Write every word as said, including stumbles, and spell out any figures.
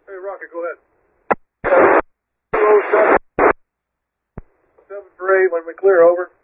Hey, Rocket, go ahead. Seven for eight when we clear, over.